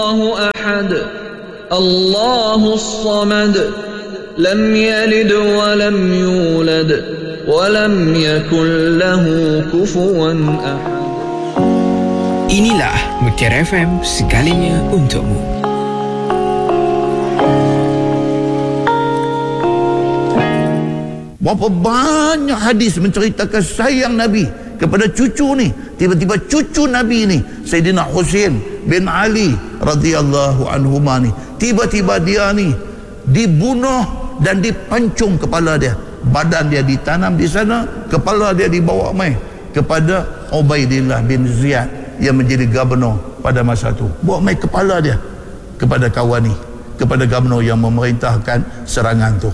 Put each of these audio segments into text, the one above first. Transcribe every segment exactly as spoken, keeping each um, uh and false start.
Allahu ahad, Allahus samad, lam yalid wa lam yulad wa lam yakul lahu kufuwan ahad. Inilah Mutiara F M, segalanya untukmu. Berapa banyak hadis menceritakan sayang Nabi kepada cucu ni. Tiba-tiba cucu Nabi ni, Sayyidina Husain bin Ali radhiyallahu anhuma ni, tiba-tiba dia ni dibunuh dan dipancung kepala dia. Badan dia ditanam di sana, kepala dia dibawa mai kepada Ubaidillah bin Ziyad yang menjadi gubernur pada masa tu. Bawa mai kepala dia kepada kawan ni, kepada gubernur yang memerintahkan serangan tu.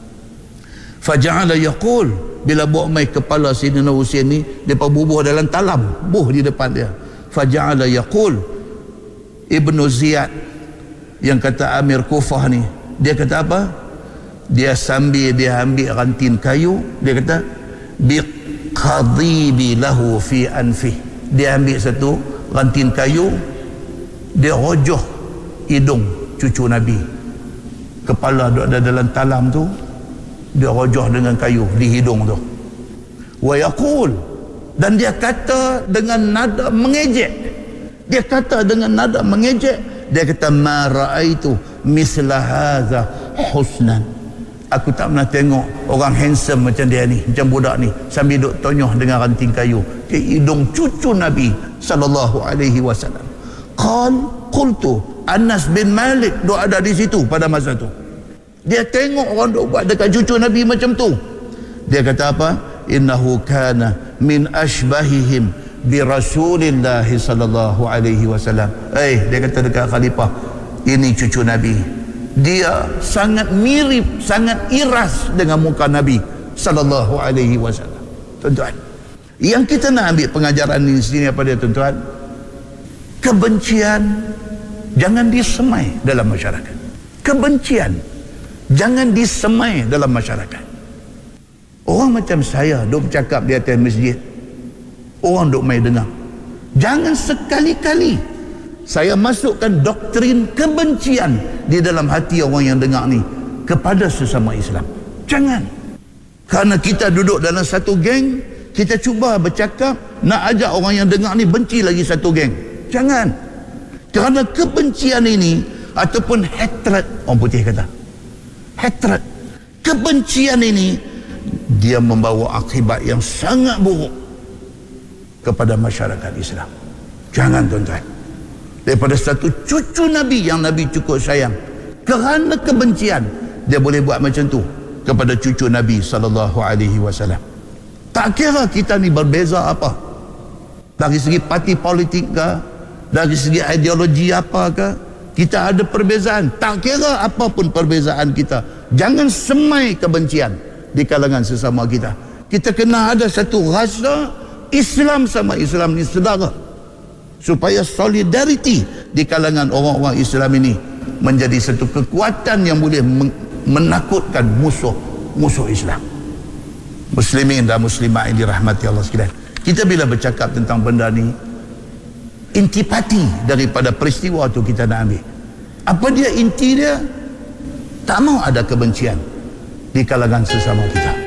Faja'ala yaqul, bila bawa mai kepala Sayyidina Husain ni, depa bubuh dalam talam, buh di depan dia. Faja'ala yaqul, Ibnu Ziyad yang kata Amir Kufah ni, dia kata apa? Dia sambil dia ambil ranting kayu, dia kata biqadibi lahu fi anfih. Dia ambil satu ranting kayu, dia rojoh hidung cucu Nabi. Kepala duk ada dalam talam tu, dia rojoh dengan kayu di hidung tu. Wa yaqul, dan dia kata dengan nada mengejek. Dia kata dengan nada mengejek, dia kata ma raaitu misla hadza husnan. Aku tak pernah tengok orang handsome macam dia ni, macam budak ni, sambil duk tonyoh dengan ranting kayu ke hidung cucu Nabi sallallahu alaihi wasallam. Qal qultu, Anas bin Malik duk ada di situ pada masa tu. Dia tengok orang duk buat dekat cucu Nabi macam tu. Dia kata apa? Innahu kana min ashbahihim bi Rasulillah sallallahu alaihi wasallam. Eh, dia kata dekat khalifah, ini cucu Nabi. Dia sangat mirip, sangat iras dengan muka Nabi sallallahu alaihi wasallam. Tuan-tuan, yang kita nak ambil pengajaran di sini apa dia, tuan-tuan? Kebencian jangan disemai dalam masyarakat. Kebencian jangan disemai dalam masyarakat. Orang macam saya duk bercakap di atas masjid, orang duk mai dengar. Jangan sekali-kali saya masukkan doktrin kebencian di dalam hati orang yang dengar ni kepada sesama Islam. Jangan. Kerana kita duduk dalam satu geng, kita cuba bercakap nak ajak orang yang dengar ni benci lagi satu geng. Jangan. Kerana kebencian ini ataupun hatred, orang putih kata hatred, kebencian ini, dia membawa akibat yang sangat buruk kepada masyarakat Islam. Jangan, tuan-tuan. Daripada satu cucu Nabi yang Nabi cukup sayang, kerana kebencian dia boleh buat macam tu kepada cucu Nabi sallallahu alaihi wasallam. Tak kira kita ni berbeza apa, dari segi parti politik ke, dari segi ideologi apa ke, kita ada perbezaan. Tak kira apapun perbezaan kita, jangan semai kebencian di kalangan sesama kita. Kita kena ada satu rasa Islam sama Islam ni saudara, supaya solidariti di kalangan orang-orang Islam ini menjadi satu kekuatan yang boleh menakutkan musuh-musuh Islam. Muslimin dan muslimat yang dirahmati Allah sekalian, kita bila bercakap tentang benda ni, intipati daripada peristiwa tu kita nak ambil. Apa dia inti dia? Tak mau ada kebencian di kalangan sesama kita.